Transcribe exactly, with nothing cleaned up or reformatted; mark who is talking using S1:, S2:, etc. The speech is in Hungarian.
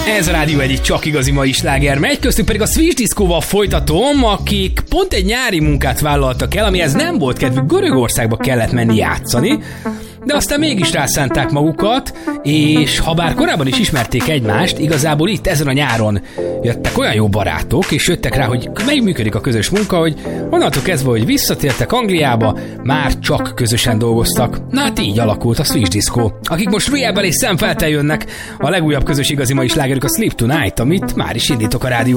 S1: Ez a Rádió egyik csak igazi mai sláger megy, köztük pedig a Switch Disco-val folytatom, akik pont egy nyári munkát vállaltak el, amihez nem volt kedvük, Görögországba kellett menni játszani, de aztán mégis rászánták magukat, és ha bár korábban is ismerték egymást, igazából itt ezen a nyáron jöttek olyan jó barátok, és jöttek rá, hogy megműködik a közös munka, hogy onnantól kezdve, hogy visszatértek Angliába, már csak közösen dolgoztak. Na hát így alakult a Switch Disco, akik most Real-bel és Sam Felten jönnek. A legújabb közös igazi mai slágerük a Sleep Tonight, amit már is indítok a rádió